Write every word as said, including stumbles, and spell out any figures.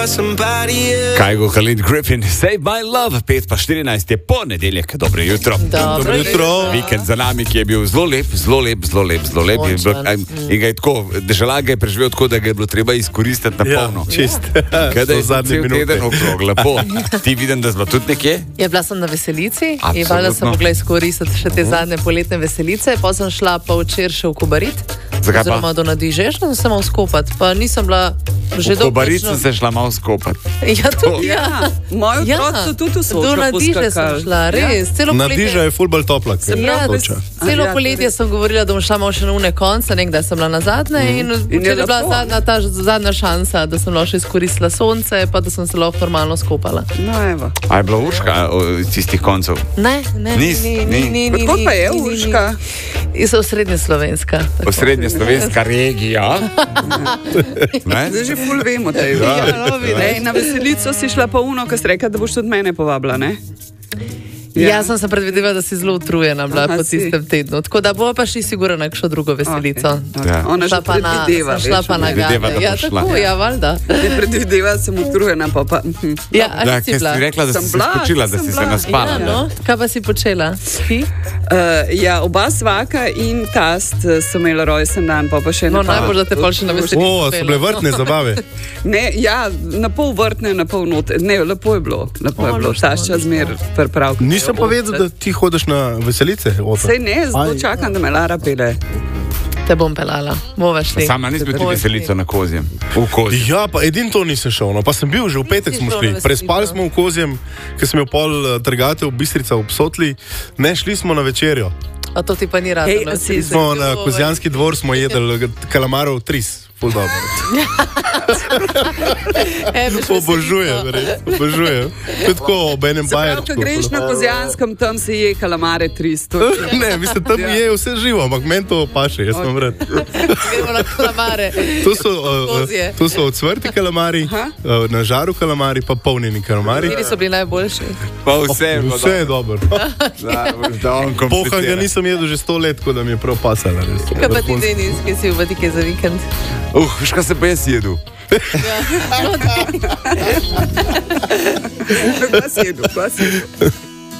Kygo Khalid Griffin, Save My Love, pet pa štirinajst je ponedeljek, dobro jutro. Dobro, Dobro jutro. Vikend za nami, ki je bil zelo lep, zelo lep, zelo lep, zelo lep. In, bilo, in ga je tako, dežela ga je preživel tako, da ga je bilo treba izkoristiti na polno. Ja, čist. Kaj da je So zadnje cel minute. teden okrog, lepo. Ti vidim, da smo tudi nekje? Ja, bila sem na veselici Absolutno. in valjda sem mogla izkoristiti še te zadnje poletne veselice. Pa sem šla pa včeraj še v Kobarit. Zakaj pa? Oziroma do Nadižeš, da sem malo skopati. Pa nisem bila že V Kobarit dolgo. sem se šla malo skopati. Ja, tudi ja. Ja, moji otroci so tudi v Sočo Do Nadiže sem poskakali. šla, res. Celo Nadiža poletje, je fulbol topla. ja, Soča. celo Ja, poletje sem govorila, da bom šla malo še na une konce, nekdaj sem bila na zadnje in In je včeraj je bila lepo. zadnja, ta zadnja šansa, da sem lahko še izkoristila sonce, pa da sem se lahko normalno skopala. No, evo. A je bila Urška o, iz tistih koncev? Ne, ne, Nis, ni, ni. ni, ni, ni. Kako pa je ni, ni, ni. Urška? Iz osrednje Slovenska. Osrednja slovenska regija. Ne? Zdaj že ful vemo, da je. Ja, no, vidiš. Ej, na veselico si šla pa uno, ko si rekla, da boš tudi mene povabila, ne? Ja, sem se predvidevala, da si zelo utrujena bila Aha, po si. tistem tednu. Tako da bo pa šli sigurno na kakšno drugo veselico. Okay, okay. Ja. Ona že Šla pa na, predvideva. sem šla veš, pa na ne? Predvideva, gane. da Ja, bo šla. tako, ja, valjda. Ne predvideva, sem utrujena, pa pa. hm. Ja, a Da, si ker bila? si rekla, da Sem si se bila, spočila, da sem si se bila. naspala. Ja, no. Kaj pa si počela? Ti? Uh, ja, oba svaka in tast eh, so imela rojsten dan, pa pa še No, ena. najbolj, da te pol še na veselico O, so pela. bile vrtne zabave. Ne, ja, na pol vrtne, na pol not. Ne, lepo je bilo. Lepo je O, bilo. luštno, Tašča zmer priprav. Nisem pa vedel, da ti hodiš na veselice. Oto. Sej ne, zato Aj. čakam, da me Lara pele. Te bom pelala. Bova šli. Sama nisem bil tudi Bova šli. veselico na Kozjem. V Kozjem. Ja, pa edin to nisem šel, no. Pa sem bil že v petek, Nisi smo šel šli. na veselico. Prespali smo v Kozjem, ker sem imel pol eh, trgatev, Bistrica v Psotli, ne šli smo na večerjo. A to ti pa ni rado. Hej, no, a si si- Smo na Kozjanski dvor smo jedli kalamarov tris. Ful dobro. E, boš Obožujem, veselico. res, obožujem. To je tako ob enem Se pravi, bajerčku. ko greš na Kozjanskem, tam se je kalamare tristo. Ne, mislim, tam Ja. je vse živo, ampak meni to paše, jaz sem vred. Gremo na kalamare. To so, uh, Kozje. to so odsvrti kalamari, Aha. uh, na žaru kalamari, pa polnjeni kalamari. Kateri so bili najboljši? Pa vse je bilo Vse je dobro. Da, boš da on Pohan ga komplicira. nisem jedel že sto let, tako da mi je prav pasala. Res. Kaj pa ti, Vrhunsko. Denis, ki si v Vatike za vikend? Uh, veš, kaj se pa jaz jedu? Ja. Kva si jedu, kva si jedu.